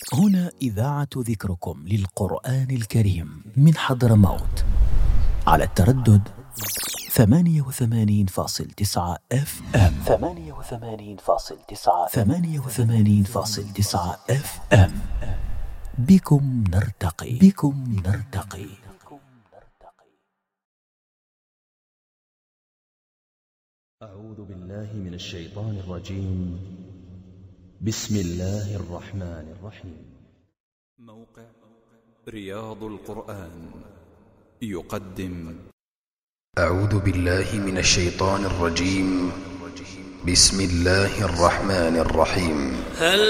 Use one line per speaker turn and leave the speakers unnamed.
هنا إذاعة ذكركم للقرآن الكريم من حضرموت على التردد 88.9 FM. 88.9 FM. بكم نرتقي.
أعوذ بالله من الشيطان الرجيم. بسم الله الرحمن الرحيم.
موقع رياض القرآن يقدم
أعوذ بالله من الشيطان الرجيم. بسم الله الرحمن الرحيم.